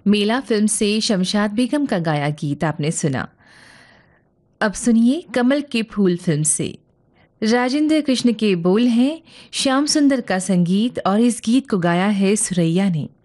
मेला film से शमशाद बेगम का गाया गीत आपने सुना। अब सुनिए कमल के फूल फिल्म से। राजेंद्र कृष्ण के बोल हैं, श्याम सुंदर का संगीत और इस गीत को गाया है सुरैया ने।